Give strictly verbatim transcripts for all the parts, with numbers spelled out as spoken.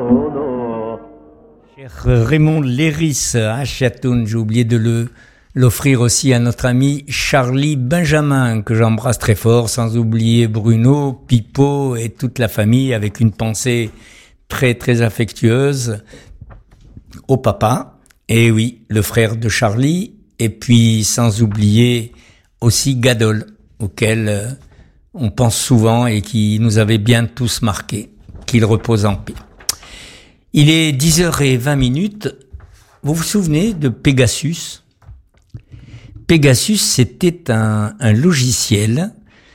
Cher Raymond Léris à Châteaunes, j'ai oublié de le l'offrir aussi à notre ami Charlie Benjamin, que j'embrasse très fort, sans oublier Bruno, Pipo et toute la famille, avec une pensée très très affectueuse au papa, et oui, le frère de Charlie, et puis sans oublier aussi Gadol, auquel euh, on pense souvent et qui nous avait bien tous marqués, qu'il repose en paix. Il est dix heures vingt minutes, vous vous souvenez de Pegasus ? Pegasus, c'était un, un logiciel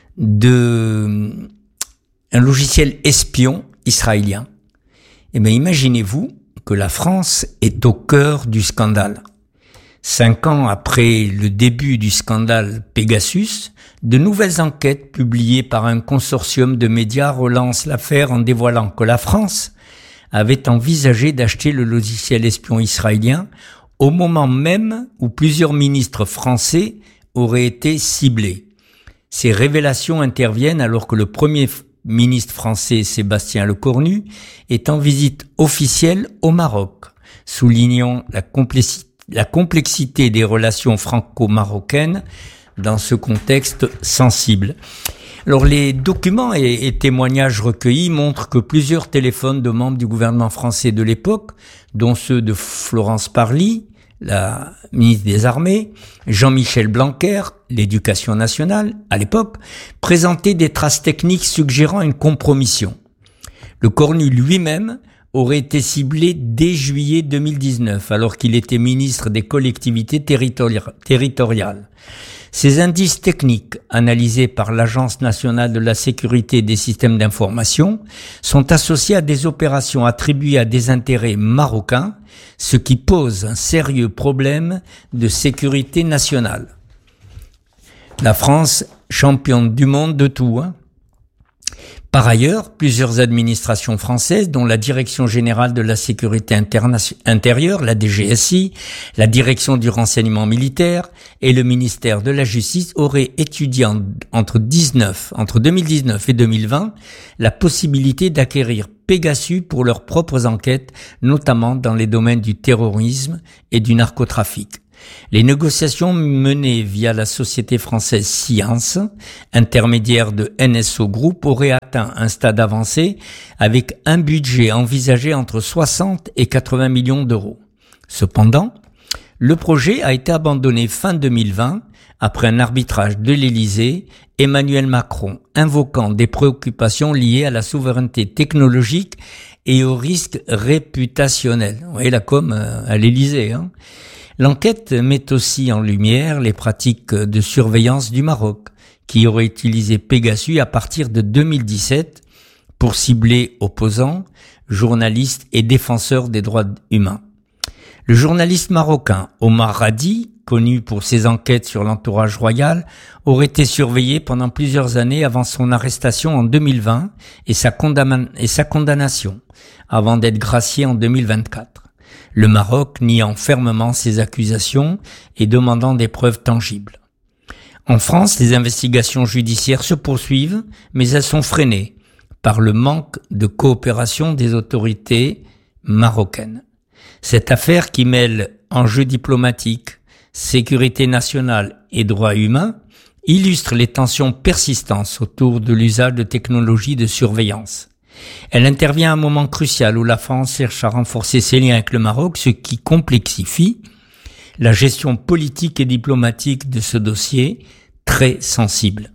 de, un logiciel espion israélien. Eh bien, imaginez-vous que la France est au cœur du scandale. Cinq ans après le début du scandale Pegasus, de nouvelles enquêtes publiées par un consortium de médias relancent l'affaire en dévoilant que la France avait envisagé d'acheter le logiciel espion israélien au moment même où plusieurs ministres français auraient été ciblés. Ces révélations interviennent alors que le premier ministre français, Sébastien Lecornu, est en visite officielle au Maroc, soulignant la complexité, la complexité des relations franco-marocaines dans ce contexte sensible. Alors, les documents et, et témoignages recueillis montrent que plusieurs téléphones de membres du gouvernement français de l'époque, dont ceux de Florence Parly, la ministre des Armées, Jean-Michel Blanquer, l'Éducation nationale, à l'époque, présentaient des traces techniques suggérant une compromission. Le Cornu lui-même aurait été ciblé dès juillet deux mille dix-neuf, alors qu'il était ministre des collectivités territoriales. Ces indices techniques, analysés par l'Agence nationale de la sécurité des systèmes d'information, sont associés à des opérations attribuées à des intérêts marocains, ce qui pose un sérieux problème de sécurité nationale. La France, championne du monde de tout, hein. Par ailleurs, plusieurs administrations françaises, dont la Direction générale de la sécurité interna- intérieure, la D G S I, la Direction du renseignement militaire et le ministère de la Justice, auraient étudié en, entre dix-neuf, entre deux mille dix-neuf et deux mille vingt la possibilité d'acquérir Pegasus pour leurs propres enquêtes, notamment dans les domaines du terrorisme et du narcotrafic. Les négociations menées via la société française Science, intermédiaire de N S O Group, auraient atteint un stade avancé avec un budget envisagé entre soixante et quatre-vingts millions d'euros. Cependant, le projet a été abandonné fin deux mille vingt après un arbitrage de l'Élysée, Emmanuel Macron invoquant des préoccupations liées à la souveraineté technologique et au risque réputationnel. Vous voyez la com à l'Élysée, hein. L'enquête met aussi en lumière les pratiques de surveillance du Maroc, qui aurait utilisé Pegasus à partir de deux mille dix-sept pour cibler opposants, journalistes et défenseurs des droits humains. Le journaliste marocain Omar Radi, connu pour ses enquêtes sur l'entourage royal, aurait été surveillé pendant plusieurs années avant son arrestation en deux mille vingt et sa, condamna- et sa condamnation, avant d'être gracié en deux mille vingt-quatre. Le Maroc niant fermement ces accusations et demandant des preuves tangibles. En France, les investigations judiciaires se poursuivent, mais elles sont freinées par le manque de coopération des autorités marocaines. Cette affaire qui mêle enjeux diplomatiques, sécurité nationale et droits humains illustre les tensions persistantes autour de l'usage de technologies de surveillance. Elle intervient à un moment crucial où la France cherche à renforcer ses liens avec le Maroc, ce qui complexifie la gestion politique et diplomatique de ce dossier très sensible.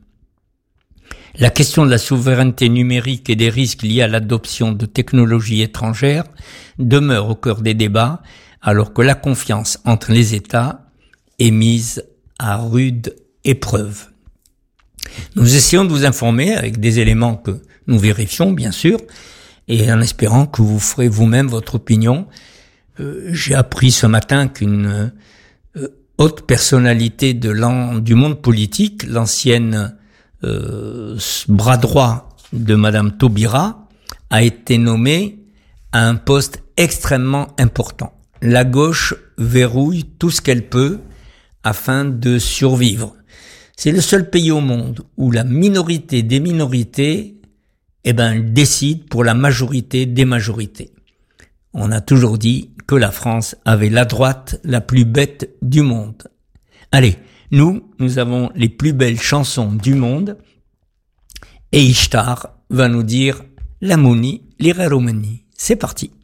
La question de la souveraineté numérique et des risques liés à l'adoption de technologies étrangères demeure au cœur des débats, alors que la confiance entre les États est mise à rude épreuve. Nous essayons de vous informer avec des éléments que nous vérifions, bien sûr, et en espérant que vous ferez vous-même votre opinion. Euh, j'ai appris ce matin qu'une euh, haute personnalité de l'an, du monde politique, l'ancienne euh, bras droit de Madame Taubira, a été nommée à un poste extrêmement important. La gauche verrouille tout ce qu'elle peut afin de survivre. C'est le seul pays au monde où la minorité des minorités, eh ben, décide pour la majorité des majorités. on a toujours dit que la France avait la droite la plus bête du monde. Allez, nous, nous avons les plus belles chansons du monde et Ishtar va nous dire la Mouni, l'Iraromani. C'est parti.